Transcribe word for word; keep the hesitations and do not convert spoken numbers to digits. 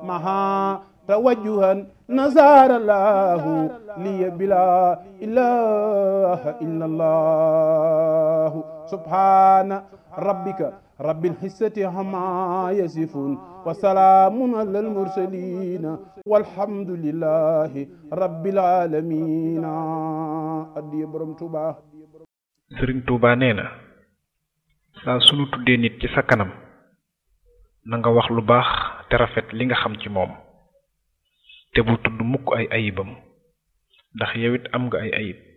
maha توجها نزار الله لي بلا إله إلا الله سبحان ربك رب العزة عما يصفون وسلام على المرسلين والحمد لله رب العالمين أدي برم توبا Sëriñ Tuuba nee na saa sunu tuddee nit ci sa kanam na nga wax lu baax te rafet li nga xam ci moom te bu tudd mukk ay ayibam ndax yow it am nga ay ayib